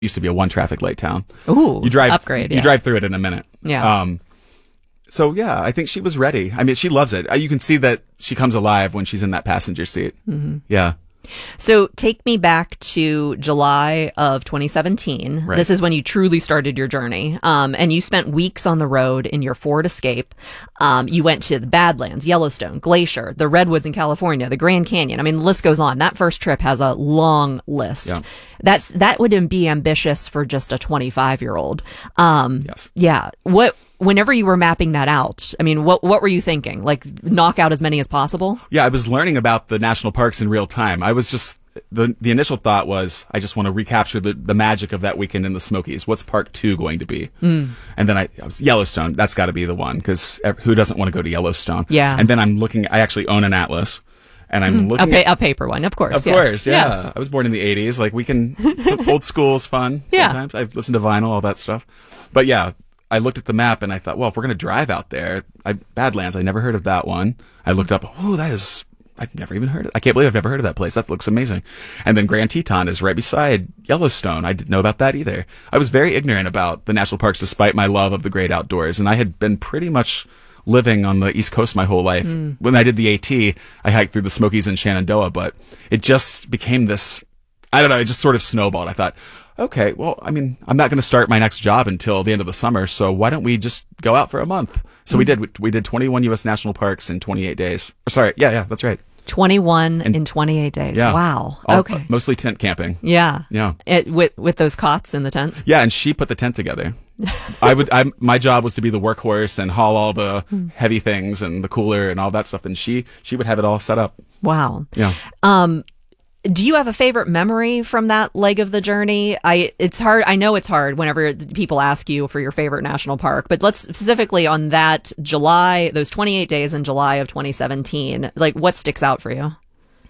used to be a one traffic light town. Ooh, you drive upgrade. You drive through it in a minute. Yeah. So yeah, I think she was ready. I mean, she loves it. You can see that she comes alive when she's in that passenger seat. Mm-hmm. Yeah. So take me back to July of 2017. Right. This is when you truly started your journey. And you spent weeks on the road in your Ford Escape. You went to the Badlands, Yellowstone, Glacier, the Redwoods in California, the Grand Canyon. I mean, the list goes on. That first trip has a long list. Yeah. That would be ambitious for just a 25-year-old. Yes. Yeah. Whenever you were mapping that out, I mean, what were you thinking? Like, knock out as many as possible? Yeah, I was learning about the national parks in real time. I was just, the initial thought was, I just want to recapture the magic of that weekend in the Smokies. What's part 2 going to be? And then I was Yellowstone. That's got to be the one, because who doesn't want to go to Yellowstone? Yeah. And then I'm looking, I actually own an atlas. And I'm looking a paper one, of course. Of course, yeah. Yes. I was born in the 80s. Like, some old school's fun sometimes. I've listened to vinyl, all that stuff. But yeah, I looked at the map and I thought, well, if we're going to drive out there, Badlands, I never heard of that one. I looked up, I've never even heard of it. I can't believe I've never heard of that place. That looks amazing. And then Grand Teton is right beside Yellowstone. I didn't know about that either. I was very ignorant about the national parks despite my love of the great outdoors. And I had been pretty much living on the East Coast my whole life. When I did the AT, I hiked through the Smokies and Shenandoah, but it just became this, I don't know, it just sort of snowballed. I thought, okay, well, I mean, I'm not going to start my next job until the end of the summer, so why don't we just go out for a month? So we did 21 U.S. national parks in 28 days. Sorry, yeah, that's right. 21 in 28 days. Yeah. Wow. Okay. Mostly tent camping. Yeah. Yeah. With those cots in the tent? Yeah, and she put the tent together. My job was to be the workhorse and haul all the heavy things and the cooler and all that stuff, and she would have it all set up. Wow. Yeah. Do you have a favorite memory from that leg of the journey? It's hard. I know it's hard whenever people ask you for your favorite national park, but let's specifically on that those 28 days in July of 2017, like what sticks out for you?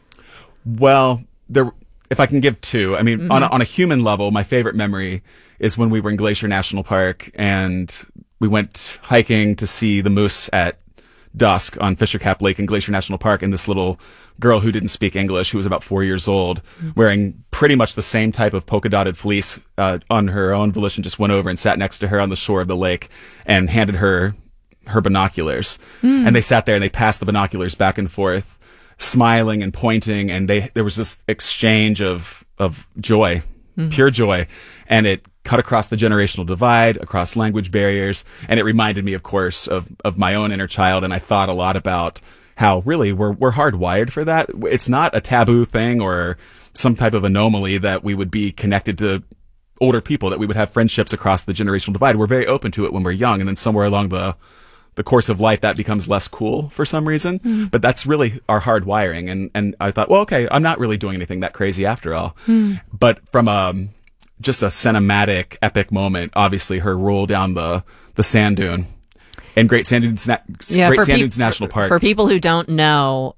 Well, if I can give 2, I mean, on a human level, my favorite memory is when we were in Glacier National Park and we went hiking to see the moose at dusk on Fisher Cap Lake in Glacier National Park, and this little girl who didn't speak English, who was about 4 years old, wearing pretty much the same type of polka dotted fleece on her own volition, just went over and sat next to her on the shore of the lake and handed her binoculars. And they sat there and they passed the binoculars back and forth, smiling and pointing, and there was this exchange of joy, pure joy, and it cut across the generational divide, across language barriers, and it reminded me, of course, of my own inner child, and I thought a lot about how really we're hardwired for that. It's not a taboo thing or some type of anomaly that we would be connected to older people, that we would have friendships across the generational divide. We're very open to it when we're young, and then somewhere along the course of life that becomes less cool for some reason. But that's really our hardwiring, and I thought, well, okay, I'm not really doing anything that crazy after all. But from just a cinematic, epic moment, obviously her roll down the sand dune in Great Sand Dunes National Park. For people who don't know,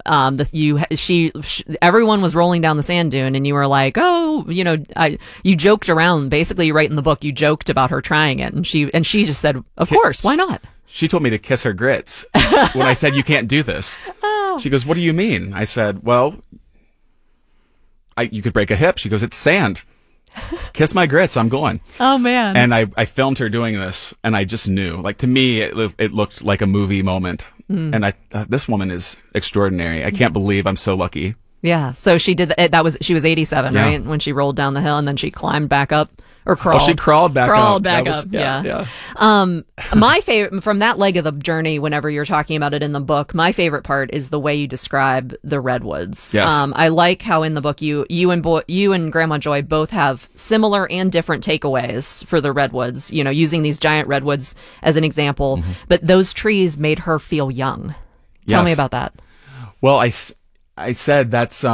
everyone was rolling down the sand dune, and you were like, "Oh, you joked around." Basically, you write in the book, you joked about her trying it, and she just said, "Of course, why not?" She told me to kiss her grits when I said, "You can't do this." Oh. She goes, "What do you mean?" I said, "Well, you could break a hip." She goes, "It's sand. Kiss my grits, I'm going." Oh man. And I filmed her doing this, and I just knew, like, to me it looked like a movie moment. And this woman is extraordinary. I can't believe I'm so lucky. Yeah. So she did she was 87, right? When she rolled down the hill, and then she climbed back up, or crawled. Oh, she crawled back up. Yeah. My favorite from that leg of the journey, whenever you're talking about it in the book, my favorite part is the way you describe the redwoods. Yes. I like how in the book you and Grandma Joy both have similar and different takeaways for the redwoods, using these giant redwoods as an example, but those trees made her feel young. Tell me about that. Well, I said that's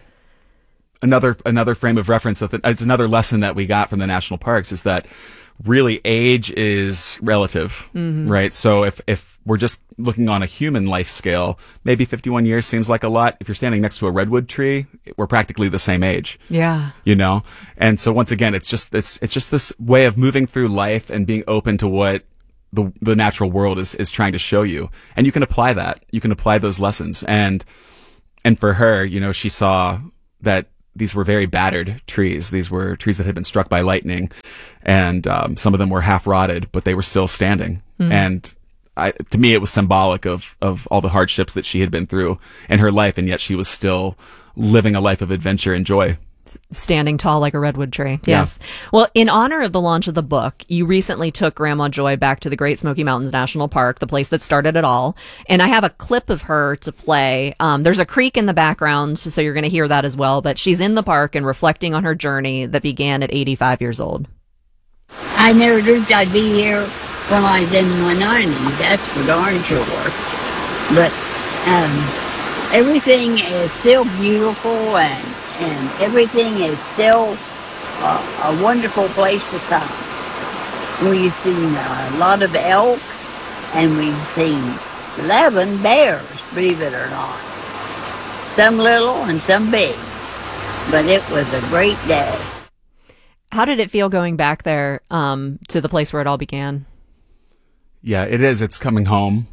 another frame of reference. It's another lesson that we got from the national parks, is that really age is relative, right? So if we're just looking on a human life scale, maybe 51 years seems like a lot. If you're standing next to a redwood tree, we're practically the same age. Yeah. And so once again, it's just this way of moving through life and being open to what the natural world is trying to show you. And you can apply that. You can apply those lessons. And for her, she saw that these were very battered trees. These were trees that had been struck by lightning, and some of them were half rotted, but they were still standing. And to me, it was symbolic of all the hardships that she had been through in her life, and yet she was still living a life of adventure and joy. Standing tall like a redwood tree. Yeah. Yes. Well, in honor of the launch of the book, you recently took Grandma Joy back to the Great Smoky Mountains National Park, the place that started it all. And I have a clip of her to play. There's a creek in the background, so you're going to hear that as well. But she's in the park and reflecting on her journey that began at 85 years old. I never dreamed I'd be here when I was in my 90s. That's for darn sure. But everything is still beautiful, and everything is still a wonderful place to come. We've seen a lot of elk, and we've seen 11 bears, believe it or not. Some little and some big. But it was a great day. How did it feel going back there to the place where it all began? Yeah, it is. It's coming home.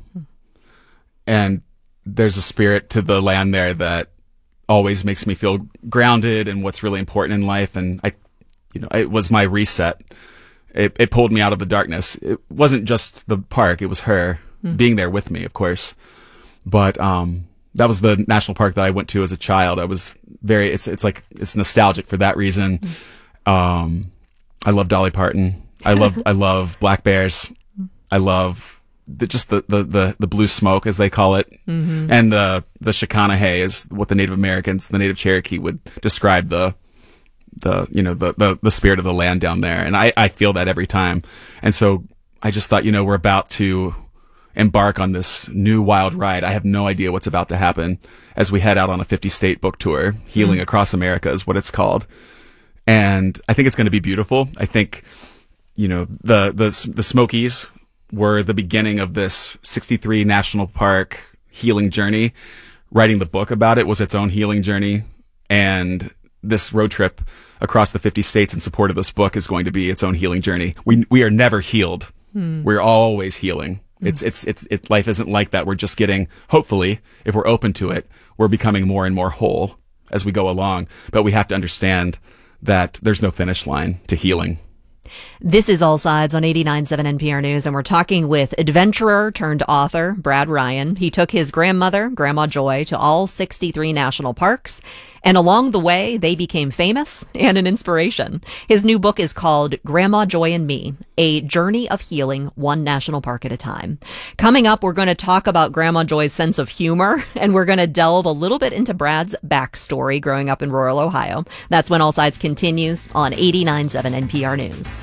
And there's a spirit to the land there that always makes me feel grounded in what's really important in life. And it was my reset. It pulled me out of the darkness. It wasn't just the park. It was her being there with me, of course. But, that was the national park that I went to as a child. I was it's nostalgic for that reason. I love Dolly Parton. I love black bears. I love the blue smoke, as they call it. And the Shikanahay is what the Native Americans, the Native Cherokee would describe the spirit of the land down there. And I feel that every time. And so I just thought, we're about to embark on this new wild ride. I have no idea what's about to happen as we head out on a 50-state book tour. Healing Across America is what it's called. And I think it's going to be beautiful. I think, the Smokies were the beginning of this 63 national park healing journey. Writing the book about it was its own healing journey. And this road trip across the 50 states in support of this book is going to be its own healing journey. We are never healed. We're always healing. Life isn't like that. We're just getting, hopefully, if we're open to it, we're becoming more and more whole as we go along. But we have to understand that there's no finish line to healing. This is All Sides on 89.7 NPR News, and we're talking with adventurer turned author Brad Ryan. He took his grandmother, Grandma Joy, to all 63 national parks, and along the way, they became famous and an inspiration. His new book is called Grandma Joy and Me, A Journey of Healing, One National Park at a Time. Coming up, we're going to talk about Grandma Joy's sense of humor, and we're going to delve a little bit into Brad's backstory growing up in rural Ohio. That's when All Sides continues on 89.7 NPR News.